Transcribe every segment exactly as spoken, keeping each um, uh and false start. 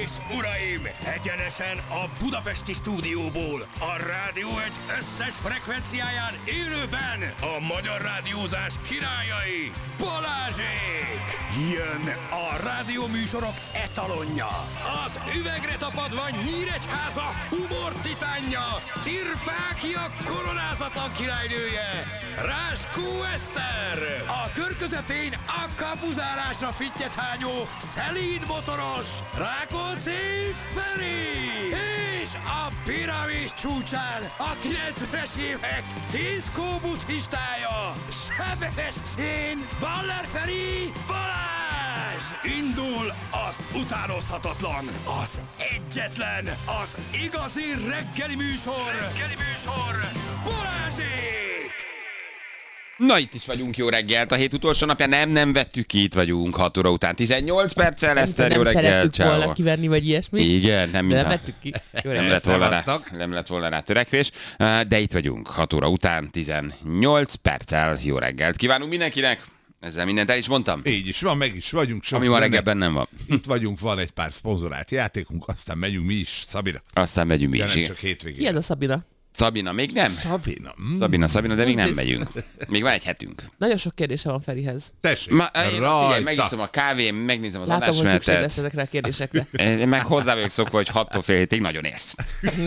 és uraim, egyenesen a budapesti stúdióból, a Rádió egy összes frekvenciáján élőben a magyar rádiózás királyai, Balázsék! Jön a rádióműsorok etalonja, az üvegre tapadva Nyíregyháza humor titánja, Tirpákia koronázatlan királynője, Ráskó Eszter, a kör közepén a kapuzárásra fittyet hányó, szelíd motoros, Rákóczi Feri, és a piramis csúcsán a kilencvenes évek diszkó buddhistája, Sebestyén Baller Feri Balázs! Indul az utánozhatatlan, az egyetlen, az igazi reggeli műsor, reggeli műsor, Balázsék! Na, itt is vagyunk, jó reggelt. A hét utolsó napja nem, nem vettük ki, itt vagyunk hat óra után tizennyolc perccel. Eszter, jó reggelt. Nem szerettük volna kivenni, vagy ilyesmi. Igen, nem, nem vettük ki. Nem lett, volna rá, nem lett volna rá törekvés, de itt vagyunk hat óra után tizennyolc perccel. Jó reggelt kívánunk mindenkinek. Ezzel mindent el is mondtam. Így is van, meg is vagyunk. Sok Ami ma reggelben nem van. Itt vagyunk, van egy pár szponzorált játékunk, aztán megyünk mi is, Szabira. Aztán megyünk mi de is. nem csak hétvégén. Ki ez a Szabina? Szabina, még nem? Szabina. Mm. Szabina, Szabina, de még nem megyünk. Még van egy hetünk. Nagyon sok kérdése van Ferihez. Tessék, Ma, én, figyelj, rajta. megiszom a kávém, megnézem az Látom, hogy szükség lesz adásmenetet. ezekre a kérdésekre. Én meg hozzá vagyok szokva, hogy hattól fél hétig nagyon élsz.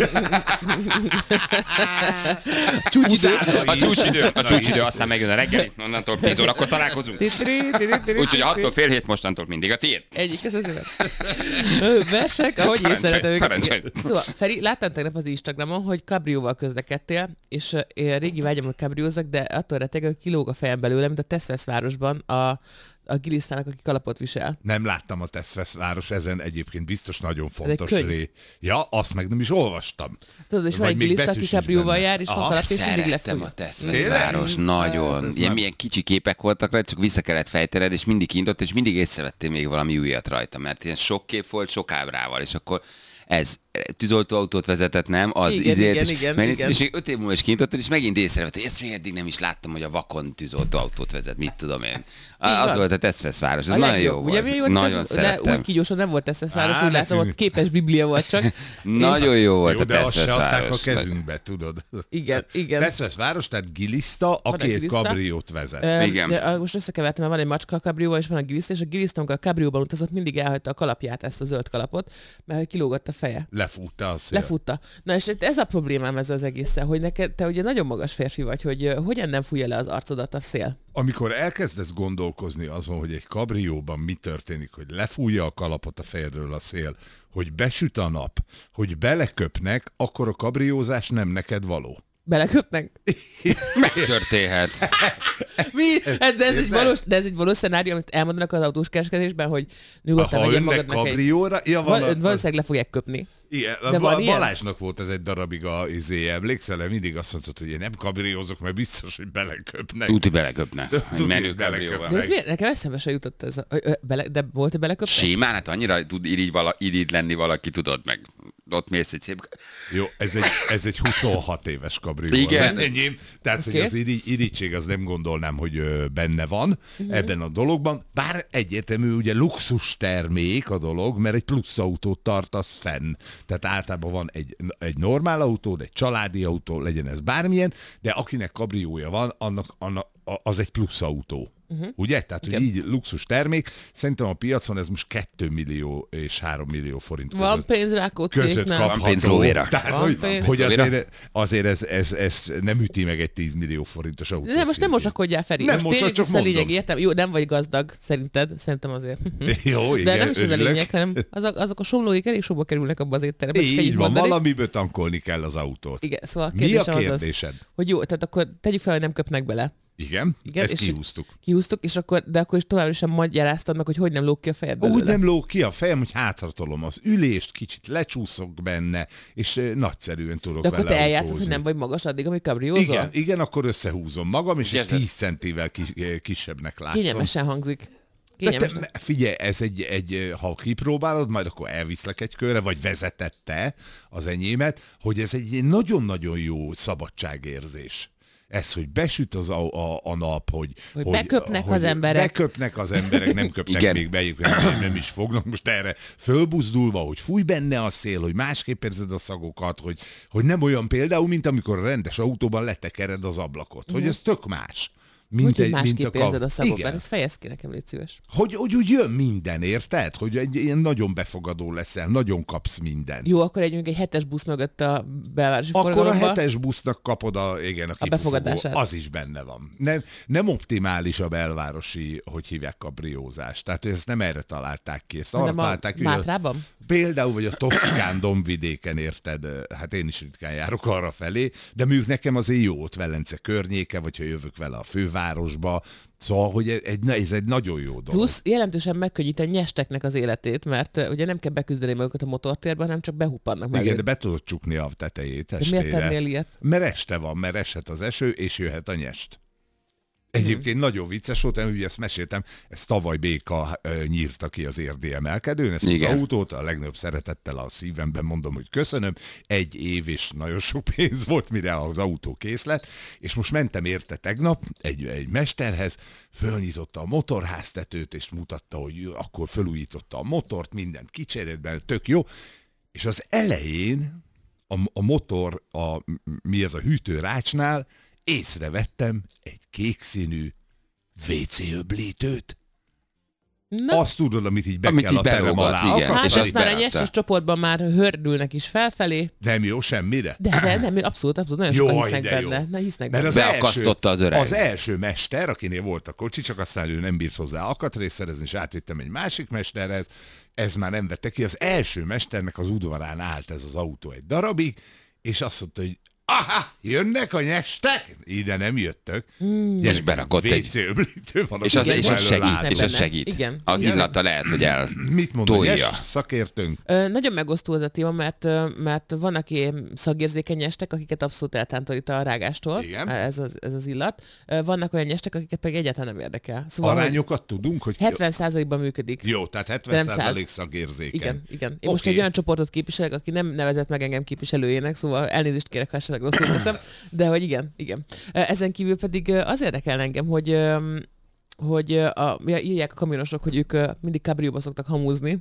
Csúcsidő. A csúcsidő, a csúcsidő, aztán megjön a reggeli, onnantól tíz órakor találkozunk. Úgyhogy a hattól fél hét mostantól mindig a tiéd. Egyik az azért. Versek, ahogy én Parancsolj, szeretem őket. parancsolj. Szóval, Feri, láttam tegnap az Instagramon, hogy kabrióval közlekedtél, és uh, én régi vágyam, hogy kabriózak, de attól reteg, hogy kilóg a fejem belőle, mint a Teszvesz városban a, a gilisztának, aki kalapot visel. Nem láttam a Teszvesz város, ezen egyébként biztos nagyon fontos könyv. ré. Ja, azt meg nem is olvastam. Tudod, és van Vagy egy még giliszta, aki betűs is kabrióval benne. jár, és van Ah, kalap, és mindig Szerettem lefogy. a Teszvesz Tényleg? város, nagyon. Ez Ilyen nem- milyen kicsi képek voltak rajta, csak vissza kellett fejtened, és mindig kintott, és mindig észrevettél még valami újat rajta, mert ilyen sok kép volt, sok ábrával, és akkor ez tűzoltóautót vezetett, nem? Az Igen, izért, igen, és, igen, megnézted, igen. és még öt év múlva is kintottad, és megint észrevettél, ezt még eddig nem is láttam, hogy a vakon tűzoltóautót vezet, mit tudom én. Az van. volt a Teszvesz város, ez A nagyon legjobb. jó Ugye volt. mi volt Nagyon ez, de szerettem. úgy kígyósan nem volt Teszvesz város, Á, úgy látom, nekünk- ott képes biblia volt csak. Nagyon jó volt Jó, a de azt Teszvesz se adták a város. kezünkbe, tudod. Igen, igen. Teszvesz város, tehát giliszta, aki egy egy giliszta. kabriót vezet. Ö, Igen. de, most összekevertem, mert van egy macska a kabrióval, és van a giliszta, és a giliszta, amikor a kabrióban utazott, mindig elhagyta a kalapját, ezt a zöld kalapot, mert hogy kilógott a feje. Lefújta a szél. Lefutta. Na és ez a problémám ezzel az egésszel, hogy neked, te ugye nagyon magas férfi vagy, hogy ö, hogyan nem fújja le az arcodat a szél. Amikor elkezdesz gondolkozni azon, hogy egy kabrióban mi történik, hogy lefújja a kalapot a fejedről a szél, hogy besüt a nap, hogy beleköpnek, akkor a kabriózás nem neked való. Beleköpnek? Megtörténhet. Mi? Hát De ez, egy valós, de ez egy valós szenárió, amit elmondanak az autós kereskedésben, hogy nyugodtan Ha vegyél önnek magadnak egy... kabrióra, ja, van, Val- a, valószínűleg le fogják köpni. igen, de de van ilyen? Balázsnak volt ez egy darabig a izé, emlékszel, mindig azt mondtad, hogy én nem kabriózok, mert biztos, hogy beleköpnek. Tuti beleköpne. Tuti Egy menő beleköpne. kabrióval. De ez miért? Nekem eszembe se jutott ez. A, ö, ö, bele, de volt, hogy beleköpnek? Simán, hát annyira tud irigy, vala, irigy lenni valaki, tudod meg. Ott mész egy szép... Jó, ez egy, ez egy huszonhat éves kabrió. Igen. Az enyém. Tehát, Oké. hogy az irigy, irigység, az nem gondolnám, hogy ö, benne van uh-huh. ebben a dologban. Bár egyértelmű, ugye luxus termék a dolog, mert egy plusz autót tartasz fenn. Tehát általában van egy, egy normál autó, egy családi autó, legyen ez bármilyen, de akinek kabriója van, annak, annak az egy plusz autó. Uh-huh. Ugye? Tehát, hogy így luxus termék. Szerintem a piacon ez most két millió és három millió forint között. Van pénz Rákóczi, között nem? kapható. Van pénz lóvéra. Tehát, Van hogy, pénz. hogy Lóvéra? azért, azért ez, ez, ez nem üti meg egy tíz millió forintos autó. De most nem szintjén. mosakodjál, Feri. Nem most mosak, tényleg csak vissza a lényeg, mondom. értem? Jó, nem vagy gazdag, szerinted. Szerintem azért. Jó, De igen, nem is ez a örülök. lényeg, hanem azok, azok a somlóik elég sokba kerülnek abba az étterembe. csak Így ennyit van, mondani. valamiből tankolni kell az autót. Igen, szóval a Mi a kérdésem az az, kérdésed? hogy jó, tehát akkor tegyük fel, hogy nem köpnek bele. Igen, Igen, ezt és- kihúztuk. Kihúztuk, és akkor, de akkor is továbbra sem magyaráztad meg, hogy hogy nem lóg ki a fejed belőle. Úgy nem lóg ki a fejem, hogy hátratolom az ülést, kicsit lecsúszok benne, és eh, nagyszerűen tudok De akkor vele te eljátszod, autózni. hogy nem vagy magas addig, amíg kabriózol? Igen, igen, akkor összehúzom magam, és Ugye egy ez- tíz centivel kis, eh, kisebbnek látszom. Kényelmesen hangzik. De Kényelmes. te, figyelj, ez egy, egy, ha kipróbálod, majd akkor elviszlek egy körre, vagy vezetette az enyémet, hogy ez egy nagyon-nagyon jó szabadságérzés. Ez, hogy besüt az a, a, a nap, hogy, hogy, hogy beköpnek hogy az emberek. Beköpnek az emberek, nem köpnek Igen. még be, nem is fognak most erre fölbuzdulva, hogy fúj benne a szél, hogy másképp érzed a szagokat, hogy, hogy nem olyan például, mint amikor a rendes autóban letekered az ablakot, hogy ez tök más. Mint hogy egy, másképp mint a érzed a szagokat. Igen. Ez fejezd ki nekem, légy szíves. Hogy, hogy úgy jön minden, érted? Hogy egy ilyen nagyon befogadó leszel, nagyon kapsz mindent. Jó, akkor egy, egy hetes busz mögött a belvárosi Akkor forgalomba. a hetes busznak kapod a, igen, a, a befogadását. Az is benne van. Nem, nem optimális a belvárosi, hogy hívják, kabriózás. Tehát ezt nem erre találták ki. Ezt arra találták ki, Mátrában? Például, vagy a Toszkán dombvidéken, érted? Hát én is ritkán járok arra felé, de mondjuk nekem azért jó ott Velence környéke, vagy ha jövök vele a fővárosba. Szóval, hogy egy, ez egy nagyon jó dolog. Plusz jelentősen megkönnyít a nyesteknek az életét, mert uh, ugye nem kell beküzdeni magukat a motortérben, hanem csak behuppannak meg. Igen, de be tudod csukni a tetejét estére. De miért tennél ilyet? Mert este van, mert eshet az eső, és jöhet a nyest. Egyébként hmm. nagyon vicces volt, én ugye ezt meséltem, ezt tavaly béka uh, nyírta ki az érdi emelkedőn, ezt Igen. az autót, a legnagyobb szeretettel a szívemben mondom, hogy köszönöm, egy év és nagyon sok pénz volt, mire az autó kész lett, és most mentem érte tegnap egy, egy mesterhez, fölnyitotta a motorháztetőt, és mutatta, hogy akkor fölújította a motort, mindent kicserélt benne, tök jó, és az elején a, a motor, a, mi ez a hűtőrácsnál, észrevettem egy kékszínű vé cé öblítőt. Na. Azt tudod, amit így be amit kell így a terem alá. Igen, hát és azt már a nyeses csoportban már hördülnek is felfelé. Nem jó semmire? De, de nem, abszolút, abszolút, nagyon sokan hisznek benne. Na, hisznek Mert benne. az Beakasztotta az öreg. Az első mester, akinél volt a kocsi, csak aztán ő nem bírt hozzá alkatrészt szerezni, és átvittem egy másik mesterhez, ez már nem vette ki. Az első mesternek az udvarán állt ez az autó egy darabig, és azt mondta, hogy aha, jönnek a nyestek? Ide nem jöttök. Mm. És berakott egy... vé cé öblítő van. És az, és az segít. És az segít. Igen. Az illata lehet, hogy el Mit mond a nyes szakértőnk? Ö, nagyon megosztó az a téma, mert, mert vannak ilyen szagérzékeny nyestek, akiket abszolút eltántorít a rágástól. Igen. Ez az, ez az illat. Vannak olyan nyestek, akiket pedig egyáltalán nem érdekel. Szóval, arányokat tudunk, hogy... hetven százalékban működik. Jó, tehát hetven százalék szagérzékeny. Igen, igen. Én okay. most egy olyan csoportot képviselek, aki nem nevezett meg engem képviselőjének, szóval elnézést kérek, ha esetleg rosszul teszem, de hogy igen, igen. Ezen kívül pedig az érdekel engem, hogy hogy a, írják a kamionosok, hogy ők mindig kabrióba szoktak hamúzni.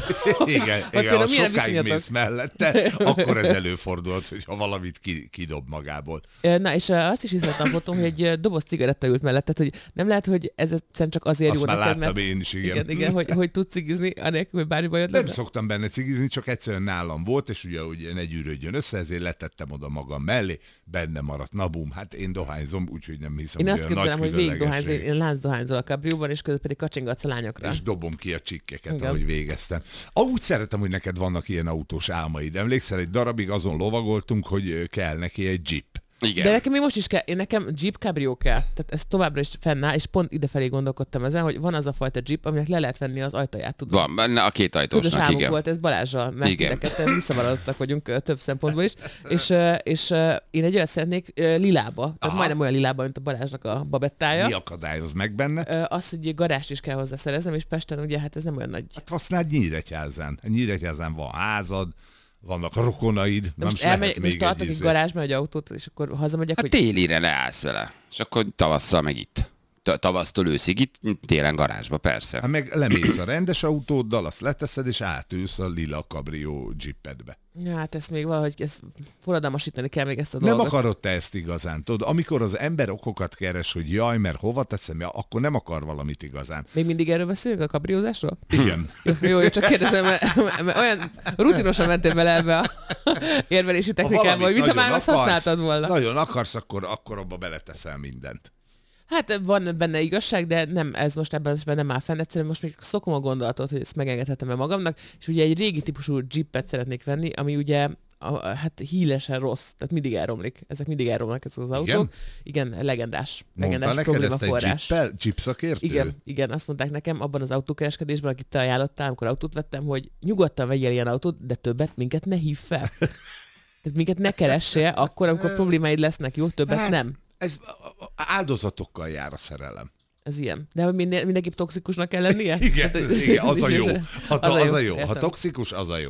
Igen, igen ha sokáig mész mellette, akkor ez előfordult, hogyha valamit ki, kidob magából. Na, és azt is hiszem a fotón, hogy egy doboz cigaretta ült mellett, tehát hogy nem lehet, hogy ez egyszerűen csak azért azt jó neked, mert... láttam én is, igen. Igen, igen hogy, hogy tud cigizni, anélkül, hogy bármi bajod Nem szoktam benne cigizni, csak egyszerűen nálam volt, és ugye, ugye ne gyűrődjön össze, ezért letettem oda magam mellé, benne maradt, na bum, hát én dohányzom, úgyhogy nem hiszem, én hogy azt képzelem, hogy végig dohányzom, én láncdohányzol a kabrióban, és közben pedig kacsingatsz a lányokra. És dobom ki a csikkeket, igen. ahogy végeztem. Úgy szeretem, hogy neked vannak ilyen autós álmaid. Emlékszel, egy darabig azon lovagoltunk, hogy kell neki egy jeep. Igen. De nekem még most is kell, én nekem Jeep Cabrio kell, tehát ez továbbra is fennáll, és pont idefelé gondolkodtam ezen, hogy van az a fajta Jeep, aminek le lehet venni az ajtaját, tudod. Van, benne a két ajtósnak, igen. volt ez Balázsral, mert mindenketten visszavaradottak vagyunk több szempontból is, és, és én egy olyat szeretnék lilába, tehát Aha. majdnem olyan lilába, mint a Balázsnak a babettája. Mi akadályoz meg benne? Az, hogy garást is kell hozzá szereznem, és Pesten ugye hát ez nem olyan nagy. Hát használd Nyíregyházán. Nyíregyházán van házad, vannak a rokonaid, nem most elmegy, most tartok egy garázsba egy autót, és akkor hazamegyek, hát hogy... télire leállsz vele, és akkor tavasszal meg itt. Tavasztól őszig itt, télen garázsba, persze. Hát meg lemész a rendes autóddal, azt leteszed, és átülsz a lila kabrió jeepedbe. Ja, hát ezt még valahogy ezt forradalmasítani kell még ezt a nem dolgot. Nem akarod te ezt igazán, tudod? Amikor az ember okokat keres, hogy jaj, mert hova teszem, akkor nem akar valamit igazán. Még mindig erről beszélünk, a kabriózásról? Igen. Jó, jó, csak kérdezem, mert, mert olyan rutinosan mentél bele ebbe a érvelési technikába, hogy mintha már azt használtad volna. Nagyon akarsz, akkor, akkor abba beleteszel mindent. Hát van benne igazság, de nem, ez most ebben nem áll fenn. Egyszerűen most még szokom a gondolatot, hogy ezt megengedhetem-e magamnak, és ugye egy régi típusú Jeepet szeretnék venni, ami ugye a, hát hílesen rossz, tehát mindig elromlik. Ezek mindig elromlanak ezek az autók. Igen, igen legendás. Legendás problémaforrás. Jeep Jeep szakértő? Igen, igen, azt mondták nekem abban az autókereskedésben, akit te ajánlottál, amikor autót vettem, hogy nyugodtan vegyél ilyen autót, de többet minket ne hív fel. Tehát minket ne keressél, akkor, amikor problémáid lesznek, jó? Többet hát, nem. Ez áldozatokkal jár a szerelem. Ez ilyen. De hogy minden, mindenképp toxikusnak kell lennie? Igen, hát, igen, az a jó. Ha, az, az a a jó. jó. Ha toxikus, az a jó.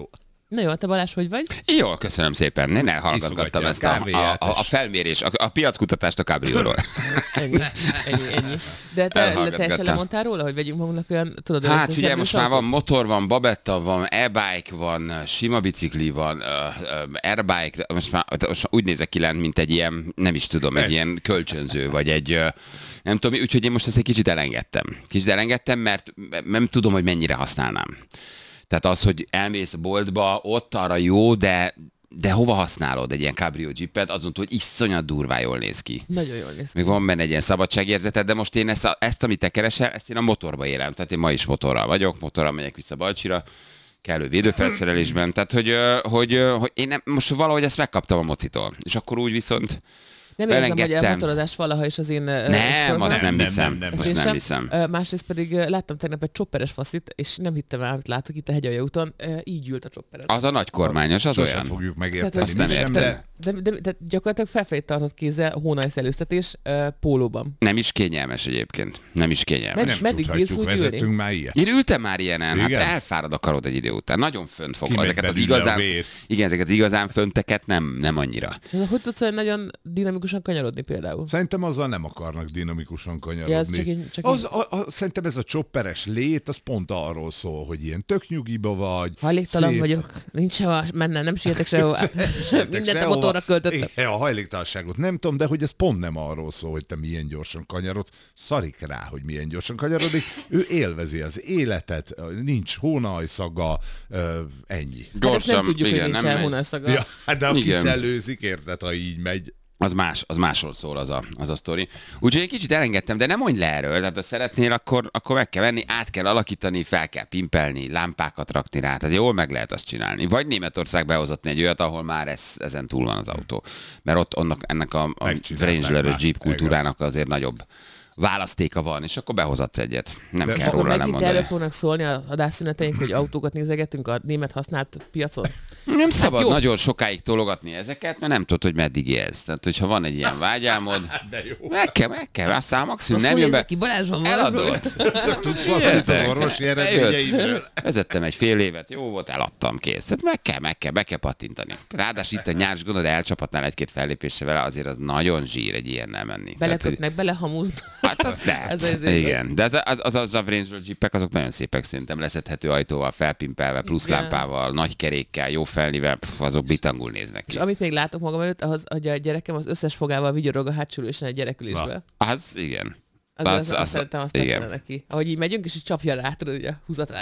Na jó, te Balázs, hogy vagy? Jó, köszönöm szépen. Én elhallgattam ezt a, a, a, a felmérés, a, a piackutatást a Cabrio-ról. Ennyi, ennyi, ennyi. De te teljesen lemondtál róla, hogy vegyünk magunknak olyan, tudod, hát figyelj, most már van motor, van babetta, van e-bike, van sima bicikli, van uh, uh, airbike, most már most úgy nézek ki lent, mint egy ilyen, nem is tudom, egy ilyen kölcsönző, vagy egy, uh, nem tudom, úgyhogy én most ezt egy kicsit elengedtem. Kicsit elengedtem, mert nem tudom, hogy mennyire használnám. Tehát az, hogy elmész a boltba, ott arra jó, de, de hova használod egy ilyen Cabrio Jeepet, azon túl, hogy iszonyat durván jól néz ki. Nagyon jól néz ki. Még van benne egy ilyen szabadságérzeted, de most én ezt, a, ezt, amit te keresel, ezt én a motorba élem. Tehát én ma is motorral vagyok, motorral megyek vissza Balcsira, kellő védőfelszerelésben. Tehát, hogy, hogy, hogy én nem, most valahogy ezt megkaptam a mocitól. És akkor úgy viszont nem érzem, hogy a motorozás valaha is az én... Nem, azt nem hiszem. Nem, azt nem hiszem. Másrészt pedig láttam tegnap egy chopperes faszit, és nem hittem el, amit látok itt a hegyalja úton, így ült a chopperes. Az a nagy kormányos, az Sosem olyan. fogjuk megérteni. Azt nem értem. De, de, de, de gyakorlatilag felfelé tartott kézzel hónajsz előztetés uh, pólóban. Nem is kényelmes egyébként. Nem is kényelmes. Med- Nem meddig bírsz úgy vezettünk ülni? már ilyet. Én ültem már ilyenen, Igen? hát elfárad a karod egy idő után. Nagyon fönt fog. Kimegy Ezeket az belőle a igazán, vér. igen, ezeket az igazán fönteket nem, nem annyira. És az, hogy tudsz olyan nagyon dinamikusan kanyarodni például? Szerintem azzal nem akarnak dinamikusan kanyarodni. Ja, az csak egy- csak az, egy- a, a, szerintem ez a chopperes lét, az pont arról szól, hogy ilyen tök nyugiba vagy. Hajléktalan szép- vagyok, nincs sehova mennem, nem sietek sehova. Mindent a sehova. motorra költöttem. Igen, a hajléktalanságot nem tudom, de hogy ez pont nem arról szól, hogy te milyen gyorsan kanyarodsz. Szarik rá, hogy milyen gyorsan kanyarodik. Ő élvezi az életet, nincs hónajszaga, ö, ennyi. Hát ezt nem tudjuk, hogy nincs megy. elhónászaga. Ja, hát de aki Igen. szellőzik, érted, ha így megy. Az más, az másról szól az a, az a sztori. Úgyhogy egy kicsit elengedtem, de nem mondj le erről, tehát ha szeretnél, akkor, akkor meg kell venni, át kell alakítani, fel kell pimpelni, lámpákat rakni rá, tehát jól meg lehet azt csinálni. Vagy Németország behozatni egy olyat, ahol már ez, ezen túl van az autó. Mert ott annak, ennek a, a Megcsinálták Wrangler-ös már. Jeep kultúrának azért nagyobb választéka van, és akkor behozatsz egyet. Nem De- kell És akkor róla nem megint mondani. erről fognak szólni az adásszüneteink, hogy autókat nézegetünk a német használt piacon. Nem szabad jó. nagyon sokáig tologatni ezeket, mert nem tudod, hogy meddig élsz. Tehát, hogyha van egy ilyen vágyálmod, De jó. meg kell, meg kell, aztán maximum Azt nem jön mondja, be. ki Balázs van Eladod. Tudsz valamit az orvosi eredményeidről? Bejött. Vezettem egy fél évet, jó volt, eladtam, kész. Tehát meg kell, meg kell, be kell pattintani. Ráadásul itt a nyárs gondod, elcsaphatnál egy-két fellépésre vele, azért az nagyon zsír egy ilyennel menni. Belekötnek, belehamúznak. Hát az lehet. Ez az- Igen. De az, az, az, az a Wrangler Jeepek, azok nagyon szépek szerintem, leszedhető ajtóval, felpimpelve, plusz Igen. lámpával, nagy kerékkel, jó felnivel, pff, azok bitangul néznek És ki. amit még látok magam előtt, az, hogy a gyerekem az összes fogával vigyorog a hátsülésen egy gyerekülésből. Az igen. Az, az, az, az- az, szerintem azt igen. tetszene neki. Ahogy így megyünk, és így csapja rá, tudod, ugye, húzat.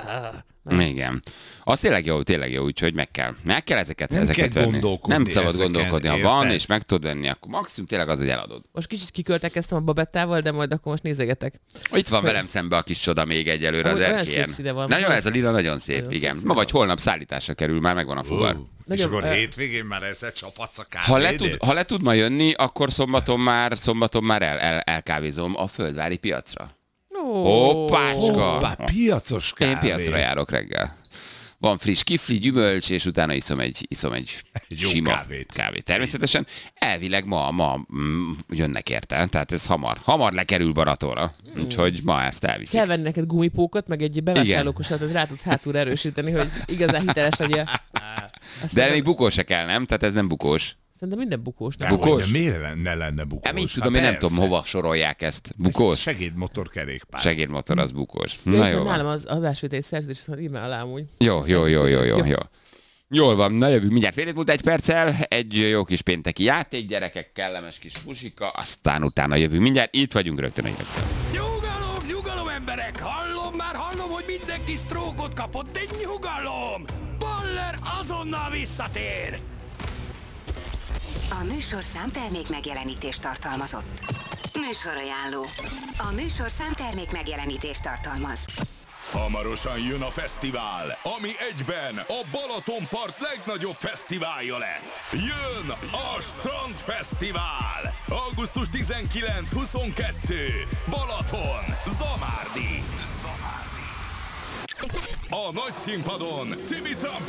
Igen. Az tényleg jó, tényleg jó, úgyhogy meg kell. Meg kell ezeket, Nem ezeket kell venni. gondolkodni Nem szabad ezeken, gondolkodni. Ha érted? van, és meg tudod venni, akkor maximum tényleg az, hogy eladod. Most kicsit kiköltekeztem a babettával, de majd akkor most nézegetek. Itt van velem szembe a kis csoda még egyelőre az Amúgy olyan erkélyen. szép színe van. Nagyon ez a lila nagyon szép, Nagyon igen. szép színe Ma vagy van. holnap szállításra kerül, már megvan a fuvar. Ó, és Nagyon, akkor ö- hétvégén már ezzel csaphatsz a Ha le, kávédét? tud, ha le tud ma jönni, akkor szombaton már, szombaton már el, el, elkávézom a földvári piacra. Hoppácska! Hoppá, piacos kávé. Én piacra járok reggel. Van friss kifli, gyümölcs, és utána iszom egy, iszom egy, Egy jó sima kávét. kávét. Természetesen elvileg ma, ma mm, jönnek érte, tehát ez hamar. Hamar lekerül Baratóra, úgyhogy ma ezt elviszik. Kell venni neked gumipókot, meg egy bevásárlókosat, hogy rá tudsz hátulra erősíteni, hogy igazán hiteles legyél. De még bukós se kell, nem? Tehát ez nem bukós. Szerintem minden bukós. Nem? Bukós? Bukós? De miért ne lenne bukós? Hát mit tudom, én nem tudom, hova sorolják ezt. Bukós? Segédmotor kerékpár. Segédmotor az bukós. Ja, Na itt jó van van. nálam az adásvételi szerződés, szóval írd alá amúgy. Jó, jó, jó, jó, jó, Jó. jó. Jól van, na jövünk mindjárt fél hét múlt egy perccel, egy jó kis pénteki játék, gyerekek, kellemes kis pusika, aztán utána jövünk mindjárt, itt vagyunk rögtön egy rögtön. Nyugalom, nyugalom emberek! Hallom már, hallom, hogy mindenki sztrókot kapott, de nyugalom! Baller azonnal visszatér! A műsorszám termék megjelenítést tartalmazott. Műsorajánló. A műsorszám termék megjelenítést tartalmaz. Hamarosan jön a fesztivál, ami egyben a Balatonpart legnagyobb fesztiválja lett. Jön a Strandfesztivál! augusztus tizenkilenc huszonkettő Balaton, Zamárdi. A nagy színpadon Tibi Trumpet